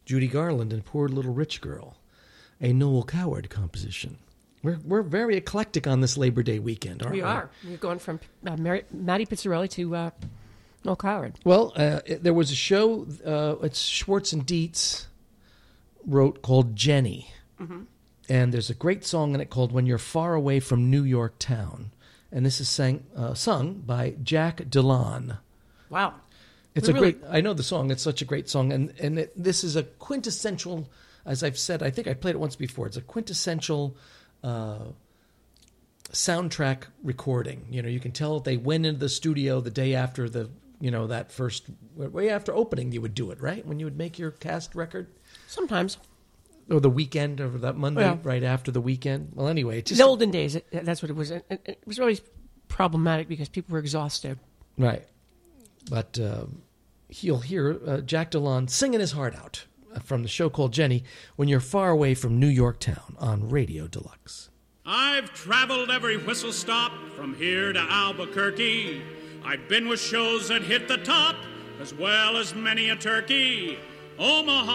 Judy Garland and Poor Little Rich Girl, a Noel Coward composition. We're very eclectic on this Labor Day weekend, aren't we? We are. We're going from Matty Pizzarelli to Noel Coward. Well, there was a show, it's Schwartz and Dietz wrote, called Jenny. Mm-hmm. And there's a great song in it called When You're Far Away from New York Town. And this is sung by Jack Delon. Wow. It's great, I know the song, it's such a great song. And this is a quintessential, as I've said, I think I played it once before, it's a quintessential soundtrack recording. You know, you can tell they went into the studio the day after that first, way after opening you would do it, right? When you would make your cast record? Sometimes. Or the weekend, or that Monday right after the weekend. Well, anyway. In the olden days, that's what it was. It was always problematic because people were exhausted. Right. But you'll hear Jack Delon singing his heart out from the show called Jenny, When You're Far Away from New York Town on Radio Deluxe. I've traveled every whistle stop from here to Albuquerque. I've been with shows that hit the top as well as many a turkey. Omaha.